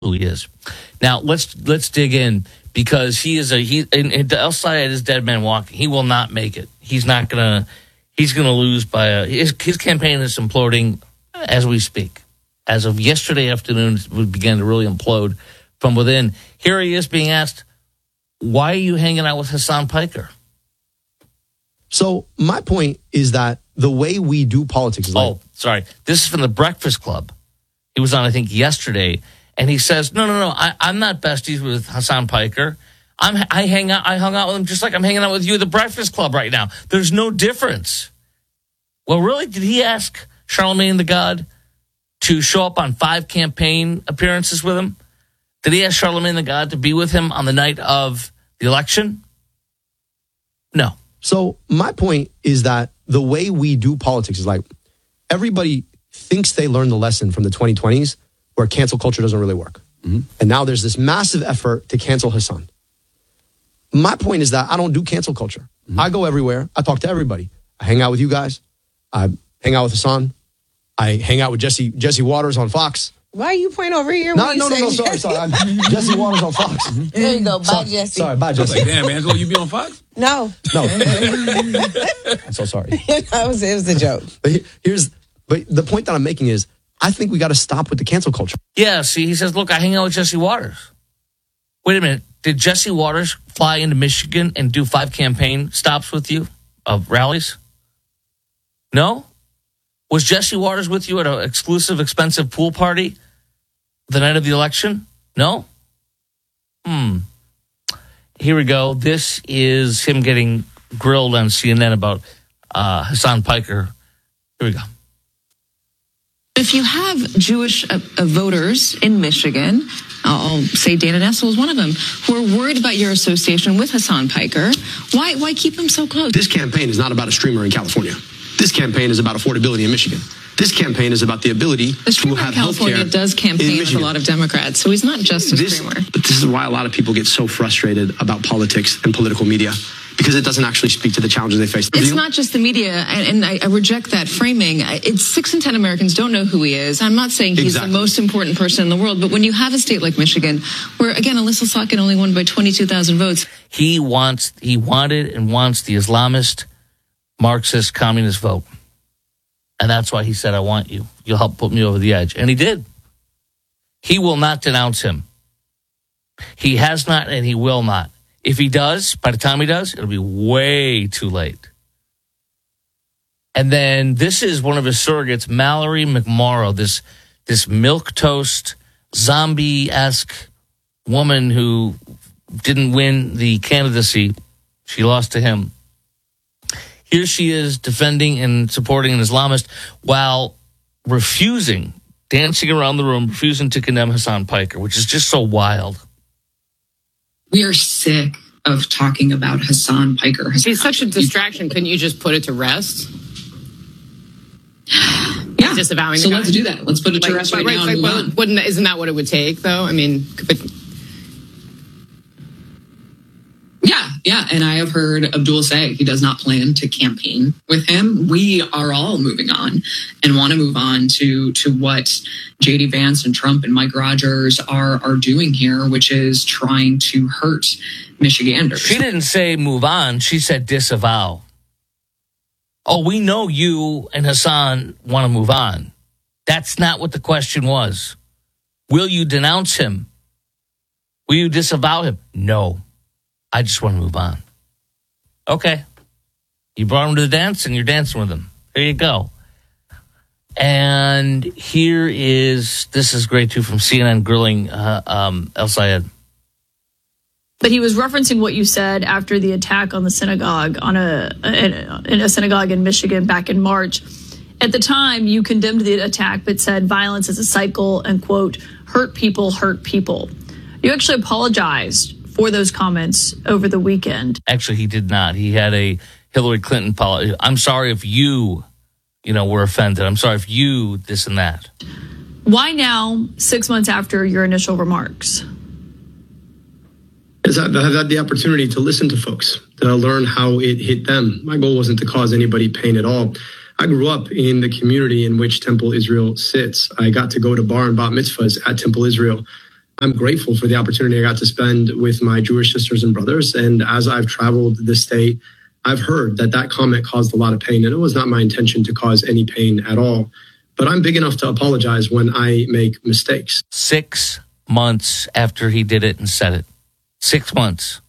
who he is. Now let's dig in, because the El Sayed is dead man walking. He will not make it. He's gonna lose by his campaign is imploding as we speak. As of yesterday afternoon, it began to really implode from within. Here he is being asked, why are you hanging out with Hasan Piker? So my point is that the way we do politics is This is from the Breakfast Club. He was on, I think, yesterday, and he says, no, I'm not besties with Hasan Piker. I hung out with him just like I'm hanging out with you at the Breakfast Club right now. There's no difference. Well, really, did he ask Charlemagne the God to show up on 5 campaign appearances with him? Did he ask Charlemagne the God to be with him on the night of the election? No. So my point is that the way we do politics is like everybody thinks they learned the lesson from the 2020s where cancel culture doesn't really work. Mm-hmm. And now there's this massive effort to cancel Hasan. My point is that I don't do cancel culture. Mm-hmm. I go everywhere. I talk to everybody. I hang out with you guys. I hang out with Hasan. I hang out with Jesse Waters on Fox. Why are you pointing over here? No, sorry. I'm Jesse Waters on Fox. There you go. Bye, Jesse. Sorry, bye, Jesse. Like, damn, Angelo, you be on Fox? No. I'm so sorry. It was a joke. But the point that I'm making is, I think we got to stop with the cancel culture. Yeah, see, he says, look, I hang out with Jesse Waters. Wait a minute. Did Jesse Waters fly into Michigan and do 5 campaign stops with you of rallies? No? Was Jesse Waters with you at an exclusive, expensive pool party the night of the election? No? Here we go. This is him getting grilled on CNN about Hasan Piker. Here we go. If you have Jewish voters in Michigan, I'll say Dana Nessel is one of them, who are worried about your association with Hasan Piker, why keep him so close? This campaign is not about a streamer in California. This campaign is about affordability in Michigan. This campaign is about the ability to have California does campaign with a lot of Democrats, so he's not just a streamer. But this is why a lot of people get so frustrated about politics and political media, because it doesn't actually speak to the challenges they face. It's not just the media, and I reject that framing. It's 6 in 10 Americans don't know who he is. I'm not saying he's the most important person in the world, but when you have a state like Michigan, where, again, Alyssa Salkin only won by 22,000 votes. He wanted and wants the Islamist, Marxist, communist vote. And that's why he said, I want you. You'll help put me over the edge. And he did. He will not denounce him. He has not, and he will not. If he does, by the time he does, it'll be way too late. And then this is one of his surrogates, Mallory McMorrow, this milquetoast, zombie-esque woman who didn't win the candidacy. She lost to him. Here she is defending and supporting an Islamist while dancing around the room, refusing to condemn Hasan Piker, which is just so wild. We are sick of talking about Hasan Piker. He's such a distraction. Couldn't you just put it to rest? Yeah. Disavowing so let's do that. Let's put it to rest right now. Isn't that what it would take, though? I mean... Yeah, and I have heard Abdul say he does not plan to campaign with him. We are all moving on and want to move on to what J.D. Vance and Trump and Mike Rogers are doing here, which is trying to hurt Michiganders. She didn't say move on. She said disavow. Oh, we know you and Hasan want to move on. That's not what the question was. Will you denounce him? Will you disavow him? No. I just want to move on. Okay. You brought him to the dance and you're dancing with him. There you go. And this is great too, from CNN grilling El Sayed. But he was referencing what you said after the attack on the synagogue, in a synagogue in Michigan back in March. At the time, you condemned the attack, but said violence is a cycle and, quote, hurt people hurt people. You actually apologized for those comments over the weekend. Actually, he did not. He had a Hillary Clinton policy. I'm sorry if you were offended. I'm sorry if you this and that. Why now, 6 months after your initial remarks? I've had the opportunity to listen to folks, to learn how it hit them. My goal wasn't to cause anybody pain at all. I grew up in the community in which Temple Israel sits. I got to go to bar and bat mitzvahs at Temple Israel. I'm grateful for the opportunity I got to spend with my Jewish sisters and brothers. And as I've traveled the state, I've heard that comment caused a lot of pain. And it was not my intention to cause any pain at all. But I'm big enough to apologize when I make mistakes. 6 months after he did it and said it. 6 months.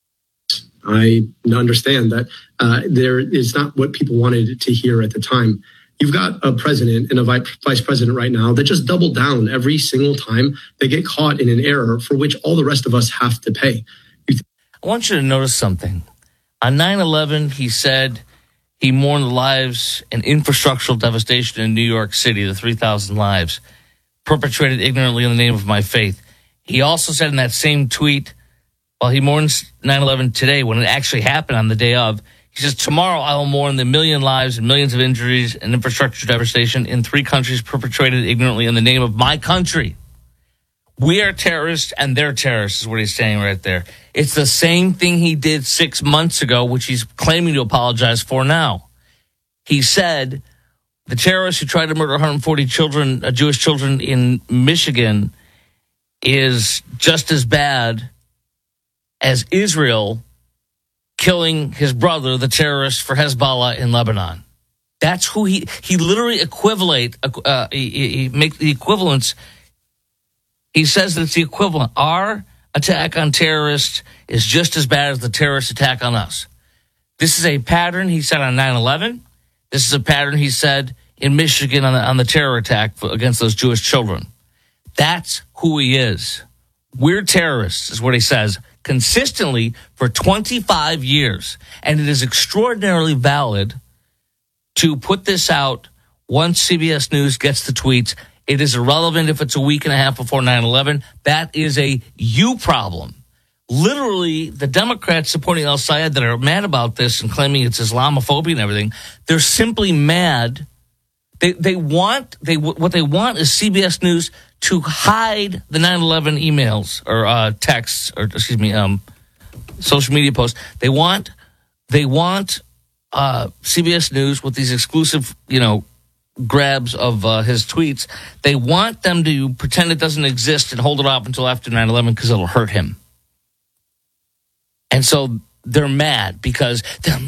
I understand that there is not what people wanted to hear at the time. You've got a president and a vice president right now that just double down every single time they get caught in an error for which all the rest of us have to pay. I want you to notice something. On 9/11, he said he mourned the lives and infrastructural devastation in New York City, the 3,000 lives, perpetrated ignorantly in the name of my faith. He also said in that same tweet, while he mourns 9/11 today, when it actually happened on the day of, he says, tomorrow I will mourn the million lives and millions of injuries and infrastructure devastation in 3 countries perpetrated ignorantly in the name of my country. We are terrorists and they're terrorists is what he's saying right there. It's the same thing he did 6 months ago, which he's claiming to apologize for now. He said the terrorists who tried to murder 140 children, Jewish children in Michigan, is just as bad as Israel killing his brother, the terrorist for Hezbollah in Lebanon. That's who he literally he make the equivalence. He says that it's the equivalent. Our attack on terrorists is just as bad as the terrorist attack on us. This is a pattern he said on 9/11. This is a pattern he said in Michigan on the terror attack against those Jewish children. That's who he is. We're terrorists, is what he says, consistently for 25 years. And it is extraordinarily valid to put this out once CBS News gets the tweets. It is irrelevant if it's a week and a half before 9/11. That is a you problem. Literally, the Democrats supporting al-Sayed that are mad about this and claiming it's Islamophobia and everything, they're simply mad. What they want is CBS News to hide the 9/11 emails or texts or social media posts. They want CBS News with these exclusive, grabs of his tweets. They want them to pretend it doesn't exist and hold it off until after 9/11 because it'll hurt him. And so they're mad because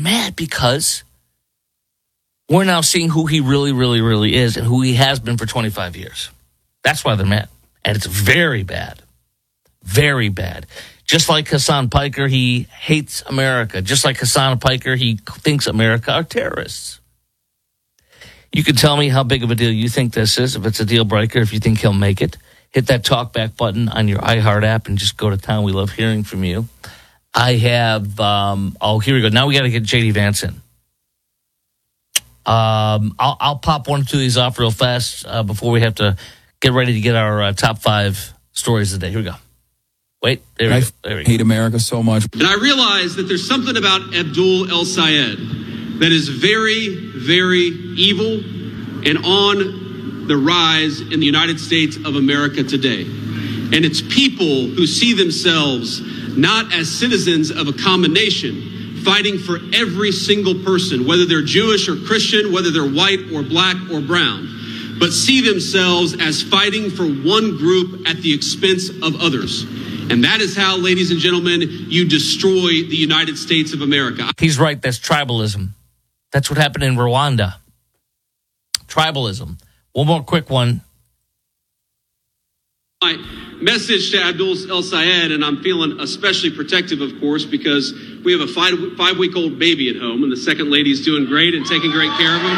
we're now seeing who he really, really, really is and who he has been for 25 years. That's why they're mad. And it's very bad. Very bad. Just like Hassan Piker, he hates America. Just like Hassan Piker, he thinks America are terrorists. You can tell me how big of a deal you think this is, if it's a deal breaker, if you think he'll make it. Hit that talkback button on your iHeart app and just go to town. We love hearing from you. I have, here we go. Now we got to get J.D. Vance in. I'll pop one or two of these off real fast before we have to get ready to get our top 5 stories of the day. Here we go. Wait, there we go. I hate America so much. And I realize that there's something about Abdul El-Sayed that is very, very evil and on the rise in the United States of America today. And it's people who see themselves not as citizens of a common nation, fighting for every single person, whether they're Jewish or Christian, whether they're white or black or brown, but see themselves as fighting for one group at the expense of others. And that is how, ladies and gentlemen, you destroy the United States of America. He's right. That's tribalism. That's what happened in Rwanda. Tribalism. One more quick one. My message to Abdul El-Sayed, and I'm feeling especially protective, of course, because we have a 5-week-old baby at home, and the second lady's doing great and taking great care of him.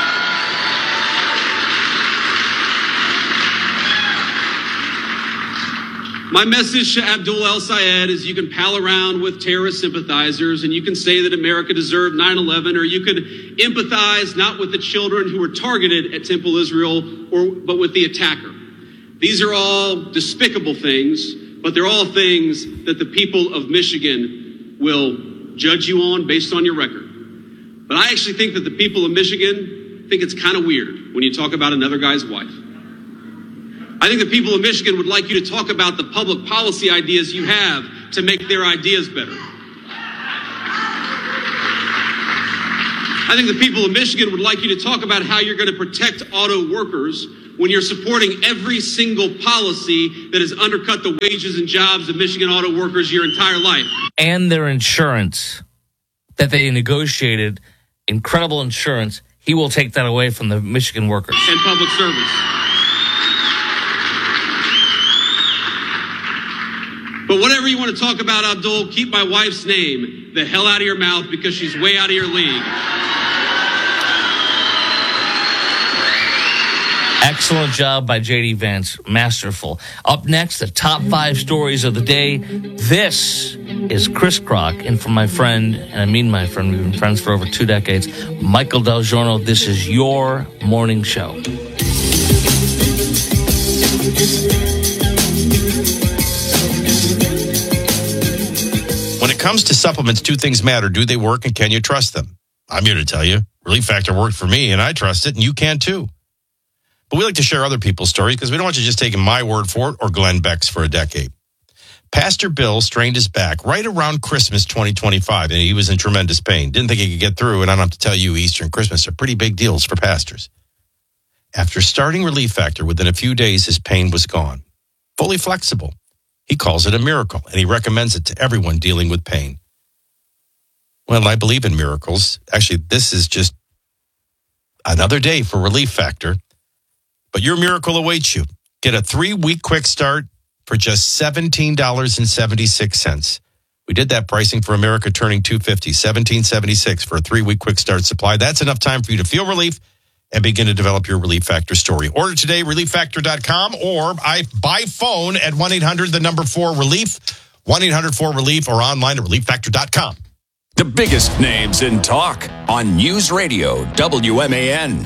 My message to Abdul El-Sayed is you can pal around with terrorist sympathizers and you can say that America deserved 9/11, or you could empathize not with the children who were targeted at Temple Israel, but with the attacker. These are all despicable things, but they're all things that the people of Michigan will judge you on based on your record. But I actually think that the people of Michigan think it's kind of weird when you talk about another guy's wife. I think the people of Michigan would like you to talk about the public policy ideas you have to make their ideas better. I think the people of Michigan would like you to talk about how you're going to protect auto workers when you're supporting every single policy that has undercut the wages and jobs of Michigan auto workers your entire life. And their insurance that they negotiated, incredible insurance, he will take that away from the Michigan workers. And public service. But whatever you want to talk about, Abdul, keep my wife's name the hell out of your mouth because she's way out of your league. Excellent job by J.D. Vance. Masterful. Up next, the top 5 stories of the day. This is Chris Kroc, and from my friend, and I mean my friend, we've been friends for over 2 decades, Michael Del Giorno. This is your morning show. When it comes to supplements, 2 things matter. Do they work, and can you trust them? I'm here to tell you, Relief Factor worked for me, and I trust it, and you can too. But we like to share other people's stories because we don't want you just taking my word for it or Glenn Beck's for a decade. Pastor Bill strained his back right around Christmas 2025, and he was in tremendous pain. Didn't think he could get through, and I don't have to tell you, Easter and Christmas are pretty big deals for pastors. After starting Relief Factor, within a few days, his pain was gone. Fully flexible. He calls it a miracle, and he recommends it to everyone dealing with pain. Well, I believe in miracles. Actually, this is just another day for Relief Factor. But your miracle awaits you. Get a 3-week quick start for just $17.76. We did that pricing for America turning 250, $17.76 for a 3-week quick start supply. That's enough time for you to feel relief and begin to develop your Relief Factor story. Order today, relieffactor.com, or by phone at 1-800-4RELIEF, 1-800-4RELIEF, or online at relieffactor.com. The biggest names in talk on News Radio WMAN.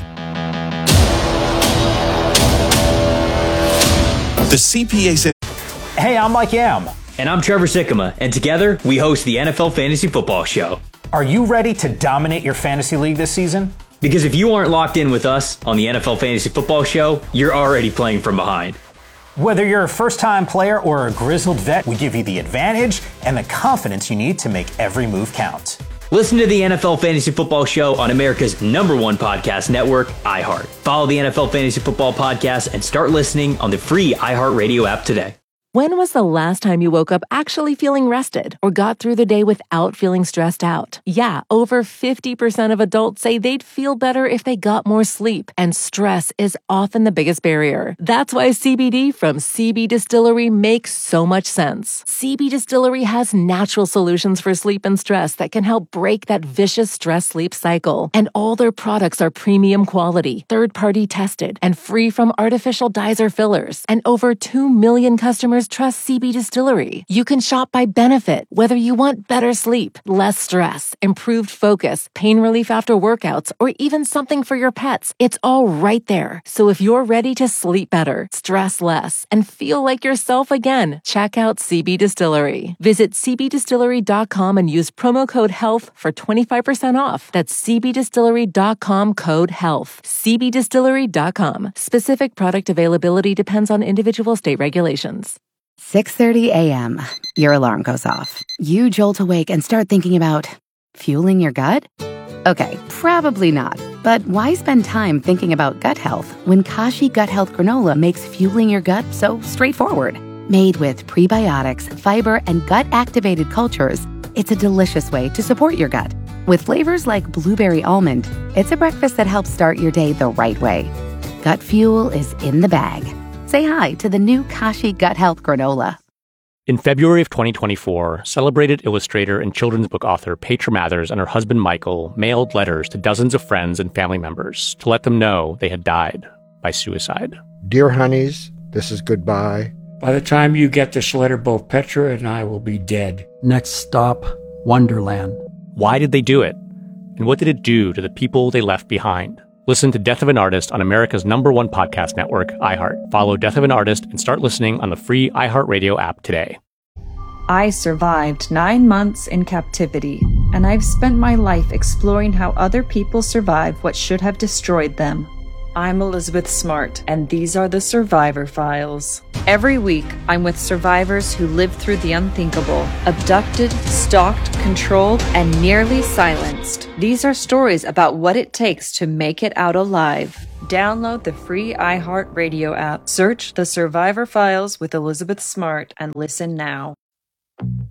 The CPA. Hey, I'm Mike Yam. And I'm Trevor Sikkema. And together, we host the NFL Fantasy Football Show. Are you ready to dominate your fantasy league this season? Because if you aren't locked in with us on the NFL Fantasy Football Show, you're already playing from behind. Whether you're a first-time player or a grizzled vet, we give you the advantage and the confidence you need to make every move count. Listen to the NFL Fantasy Football Show on America's #1 podcast network, iHeart. Follow the NFL Fantasy Football Podcast and start listening on the free iHeartRadio app today. When was the last time you woke up actually feeling rested or got through the day without feeling stressed out? Yeah, over 50% of adults say they'd feel better if they got more sleep, and stress is often the biggest barrier. That's why CBD from CB Distillery makes so much sense. CB Distillery has natural solutions for sleep and stress that can help break that vicious stress-sleep cycle. And all their products are premium quality, third-party tested, and free from artificial dyes or fillers. And over 2 million customers trust CB Distillery. You can shop by benefit, whether you want better sleep, less stress, improved focus, pain relief after workouts, or even something for your pets. It's all right there. So if you're ready to sleep better, stress less, and feel like yourself again, check out CB Distillery. Visit cbdistillery.com and use promo code HEALTH for 25% off. That's cbdistillery.com, code HEALTH. cbdistillery.com. Specific product availability depends on individual state regulations. 6:30 a.m. Your alarm goes off. You jolt awake and start thinking about fueling your gut? Okay, probably not. But why spend time thinking about gut health when Kashi Gut Health Granola makes fueling your gut so straightforward? Made with prebiotics, fiber, and gut-activated cultures, it's a delicious way to support your gut. With flavors like blueberry almond, it's a breakfast that helps start your day the right way. Gut fuel is in the bag. Say hi to the new Kashi Gut Health Granola. In February of 2024, celebrated illustrator and children's book author Petra Mathers and her husband Michael mailed letters to dozens of friends and family members to let them know they had died by suicide. Dear honeys, this is goodbye. By the time you get this letter, both Petra and I will be dead. Next stop, Wonderland. Why did they do it? And what did it do to the people they left behind? Listen to Death of an Artist on America's #1 podcast network, iHeart. Follow Death of an Artist and start listening on the free iHeartRadio app today. I survived 9 months in captivity, and I've spent my life exploring how other people survive what should have destroyed them. I'm Elizabeth Smart, and these are the Survivor Files. Every week, I'm with survivors who lived through the unthinkable, abducted, stalked, controlled, and nearly silenced. These are stories about what it takes to make it out alive. Download the free iHeartRadio app, search The Survivor Files with Elizabeth Smart, and listen now.